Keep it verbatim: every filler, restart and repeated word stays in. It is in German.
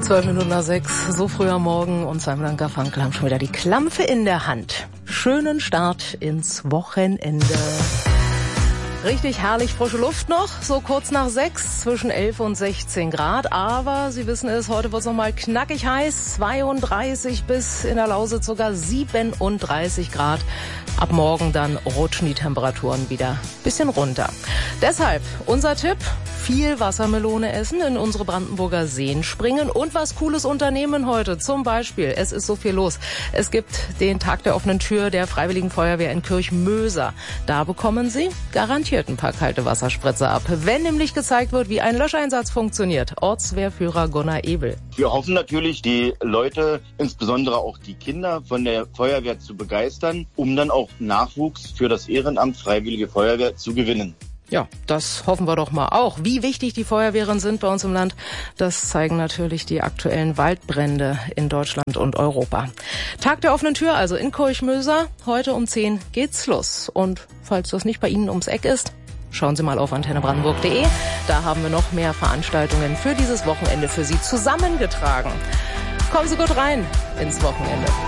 Zwölf Minuten nach sechs, so früh am Morgen und Simon und Garfunkel haben schon wieder die Klampfe in der Hand. Schönen Start ins Wochenende. Richtig herrlich frische Luft noch, so kurz nach sechs, zwischen elf und sechzehn Grad. Aber Sie wissen es, heute wird es nochmal knackig heiß, zweiunddreißig bis in der Lausitz sogar siebenunddreißig Grad. Ab morgen dann rutschen die Temperaturen wieder ein bisschen runter. Deshalb unser Tipp, viel Wassermelone essen, in unsere Brandenburger Seen springen und was Cooles unternehmen heute. Zum Beispiel, es ist so viel los. Es gibt den Tag der offenen Tür der Freiwilligen Feuerwehr in Kirchmöser. Da bekommen Sie garantiert ein paar kalte Wasserspritzer ab, wenn nämlich gezeigt wird, wie ein Löscheinsatz funktioniert. Ortswehrführer Gunnar Ebel. Wir hoffen natürlich, die Leute, insbesondere auch die Kinder von der Feuerwehr zu begeistern, um dann auch Nachwuchs für das Ehrenamt Freiwillige Feuerwehr zu gewinnen. Ja, das hoffen wir doch mal auch. Wie wichtig die Feuerwehren sind bei uns im Land, das zeigen natürlich die aktuellen Waldbrände in Deutschland und Europa. Tag der offenen Tür, also in Kirchmöser. Heute um zehn geht's los. Und falls das nicht bei Ihnen ums Eck ist, schauen Sie mal auf antenne brandenburg punkt de. Da haben wir noch mehr Veranstaltungen für dieses Wochenende für Sie zusammengetragen. Kommen Sie gut rein ins Wochenende.